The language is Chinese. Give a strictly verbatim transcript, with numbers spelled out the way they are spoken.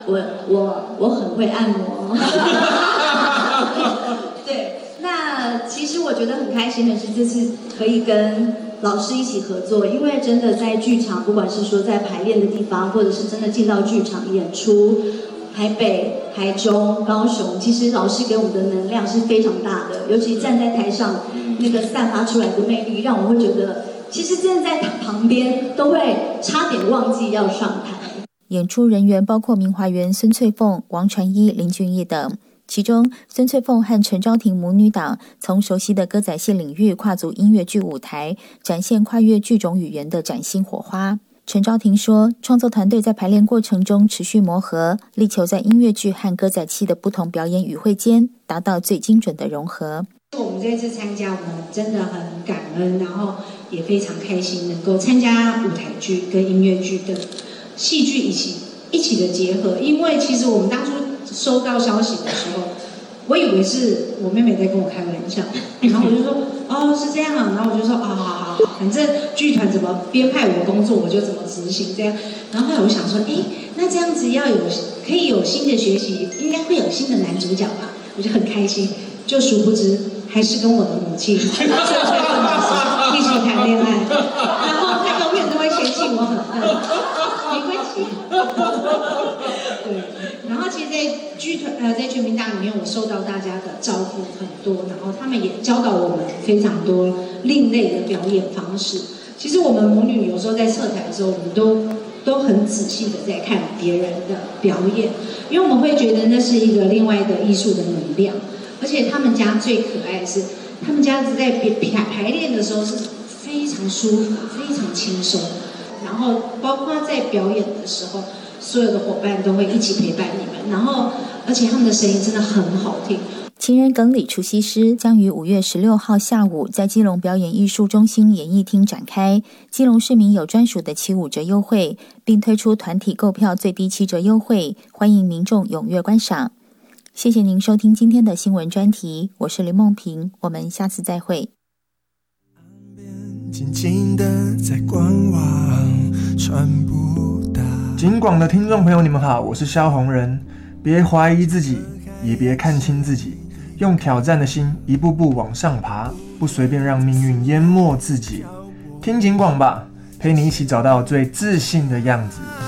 我我我很会按摩。对，那其实我觉得很开心的是，这次可以跟老师一起合作，因为真的在剧场，不管是说在排练的地方，或者是真的进到剧场演出，台北、台中、高雄，其实老师给我们的能量是非常大的，尤其站在台上那个散发出来的魅力，让我会觉得，其实站在旁边都会差点忘记要上台。 演出人员包括明华园孙翠凤、王传一、林俊逸等。其中，孙翠凤和陈昭婷母女档从熟悉的歌仔戏领域跨足音乐剧舞台，展现跨越剧种语言的崭新火花。陈昭婷说，创作团队在排练过程中持续磨合，力求在音乐剧和歌仔戏的不同表演语汇间达到最精准的融合。 我们这次参加，我们真的很感恩，然后也非常开心能够参加舞台剧跟音乐剧的戏剧一起一起的结合。因为其实我们当初收到消息的时候，我以为是我妹妹在跟我开玩笑，然后我就说哦是这样啊，然后我就说啊、哦、好好好，反正剧团怎么编派我工作，我就怎么执行这样。然后后来我想说，哎，那这样子要有可以有新的学习，应该会有新的男主角吧，我就很开心。就殊不知还是跟我的母亲孙翠凤老师一起谈恋爱，然后她永远都会嫌弃我很笨，没关系。对，然后其实在剧团呃在全民大里面，我受到大家的照顾很多，然后他们也教导我们非常多另类的表演方式。其实我们母女有时候在侧台的时候，我们都都很仔细的在看别人的表演，因为我们会觉得那是一个另外的艺术的能量。而且他们家最可爱的是，他们家在排排练的时候是非常舒服、非常轻松，然后包括在表演的时候，所有的伙伴都会一起陪伴你们，然后而且他们的声音真的很好听。 情人哽里除夕诗将于五月十六号下午在基隆表演艺术中心演艺厅展开，基隆市民有专属的七五折优惠，并推出团体购票最低七折优惠，欢迎民众踊跃观赏。谢谢您收听今天的新闻专题，我是林梦萍，我们下次再会。 静静的在观望，传不到。警广的听众朋友，你们好，我是萧红人。别怀疑自己，也别看清自己，用挑战的心一步步往上爬，不随便让命运淹没自己。听警广吧，陪你一起找到最自信的样子。